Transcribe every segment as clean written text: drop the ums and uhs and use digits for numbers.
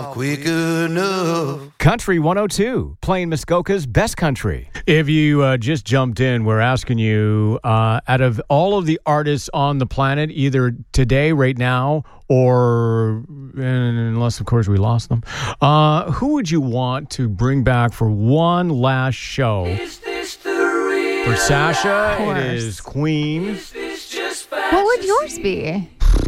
Quick enough. Country 102, playing Muskoka's best country. If you just jumped in, we're asking you, out of all of the artists on the planet, either today, right now, or unless, of course, we lost them, who would you want to bring back for one last show? For Sasha, it is Queen. What would yours be?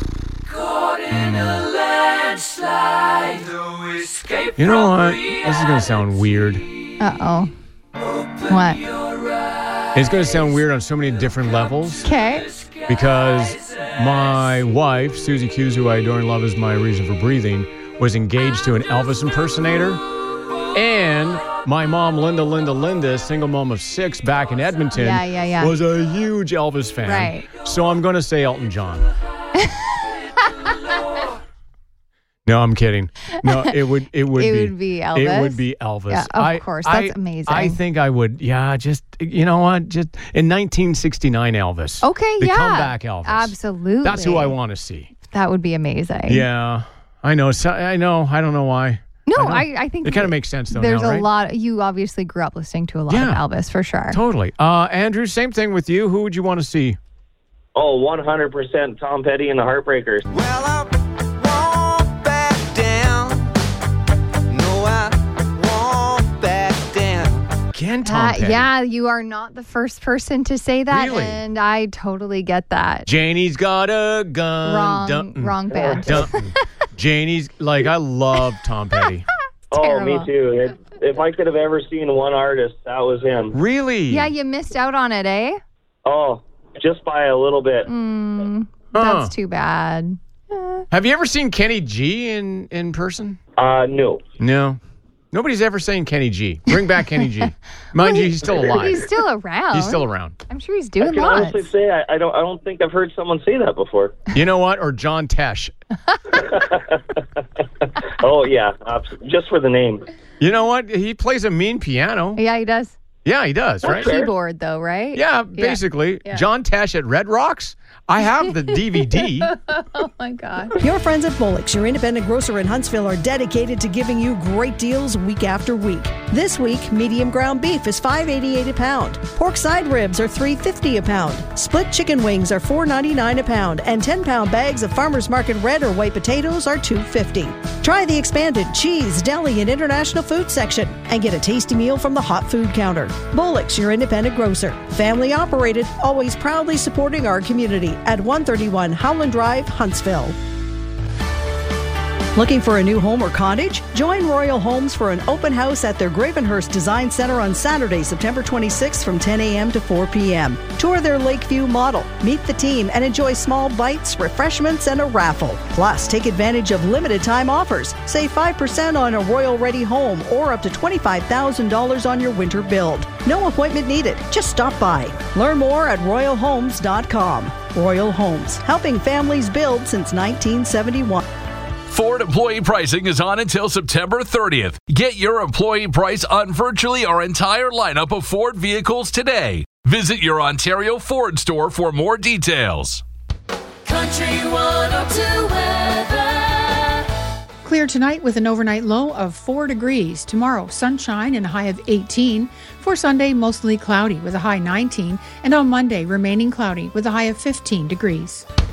You know what? This is going to sound weird. Uh-oh. What? It's going to sound weird on so many different levels. Okay. Because my wife, Susie Hughes, who I adore and love as my reason for breathing, was engaged to an Elvis impersonator. And my mom, Linda, single mom of 6 back in Edmonton, was a huge Elvis fan. Right. So I'm going to say Elton John. No, I'm kidding. No, it would be Elvis. It would be Elvis. Yeah, of course. That's amazing. I think I would, just, you know what? Just in 1969 Elvis. Okay, the comeback Elvis. Absolutely. That's who I want to see. That would be amazing. Yeah. I know. I know. I don't know why. No, I think it kind of makes sense though. There's now, a lot. You obviously grew up listening to a lot of Elvis for sure. Totally. Andrew, same thing with you. Who would you want to see? Oh, 100% Tom Petty and the Heartbreakers. Well, I won't back down. No, I won't back down. Again, Tom Petty. Yeah, you are not the first person to say that, Really? and I totally get that. Janie's got a gun. Wrong band. Janie's, I love Tom Petty. Oh, me too. If I could have ever seen one artist, that was him. Really? Yeah, you missed out on it, eh? Oh, just by a little bit. That's too bad. Have you ever seen Kenny G in person? No. No. Nobody's ever seen Kenny G. Bring back Kenny G. Mind you, he's still alive. He's still around. He's still around. I'm sure he's I doing can lots. honestly say I don't think I've heard someone say that before. You know what? Or John Tesh. Oh, yeah. Just for the name. You know what? He plays a mean piano. Yeah, he does. Yeah, he does, right? Keyboard, though, right? Yeah, basically. Yeah. John Tesh at Red Rocks. I have the DVD. Oh, my God. Your friends at Bullock's, your independent grocer in Huntsville, are dedicated to giving you great deals week after week. This week, medium ground beef is $5.88 a pound. Pork side ribs are $3.50 a pound. Split chicken wings are $4.99 a pound. And 10-pound bags of Farmer's Market red or white potatoes are $2.50. Try the expanded cheese, deli, and international food section and get a tasty meal from the hot food counter. Bullock's, your independent grocer. Family operated, always proudly supporting our community at 131 Howland Drive, Huntsville. Looking for a new home or cottage? Join Royal Homes for an open house at their Gravenhurst Design Center on Saturday, September 26th from 10 a.m. to 4 p.m. Tour their Lakeview model, meet the team, and enjoy small bites, refreshments, and a raffle. Plus, take advantage of limited time offers. Save 5% on a Royal Ready home or up to $25,000 on your winter build. No appointment needed. Just stop by. Learn more at royalhomes.com. Royal Homes, helping families build since 1971. Ford employee pricing is on until September 30th. Get your employee price on virtually our entire lineup of Ford vehicles today. Visit your Ontario Ford store for more details. Country 102 weather. Clear tonight with an overnight low of 4 degrees. Tomorrow, sunshine and a high of 18. For Sunday, mostly cloudy with a high 19. And on Monday, remaining cloudy with a high of 15 degrees.